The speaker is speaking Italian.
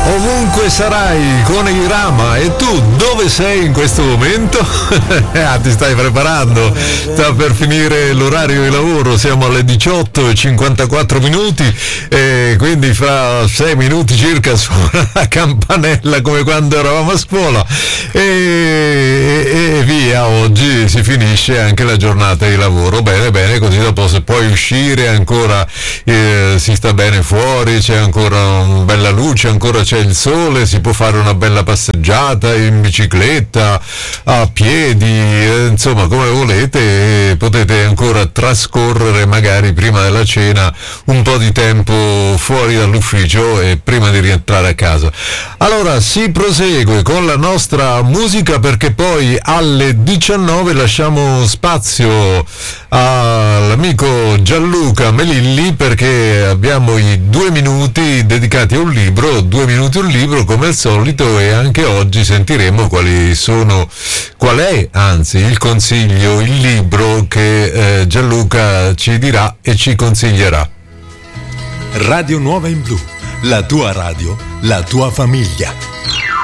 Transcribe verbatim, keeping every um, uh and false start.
Ovunque sarai con i Rama, e tu dove sei in questo momento? Ah, ti stai preparando, sta per finire l'orario di lavoro, siamo alle diciotto e cinquantaquattro minuti e quindi fra sei minuti circa suona la campanella come quando eravamo a scuola e, e, e via, oggi si finisce anche la giornata di lavoro. Bene, bene, così dopo se puoi uscire ancora eh, si sta bene fuori, c'è ancora una bella luce, ancora c'è il sole, si può fare una bella passeggiata in bicicletta, a piedi, eh, insomma come volete, potete ancora trascorrere magari prima della cena un po' di tempo fuori dall'ufficio e prima di rientrare a casa. Allora si prosegue con la nostra musica, perché poi alle diciannove lasciamo spazio all'amico Gianluca Melilli, perché abbiamo i due minuti dedicati a un libro, due minuti un libro come al solito, e anche oggi sentiremo quali sono, qual è anzi il consiglio, il libro che eh, Gianluca ci dirà e ci consiglierà. Radio Nuova in Blu, la tua radio, la tua famiglia.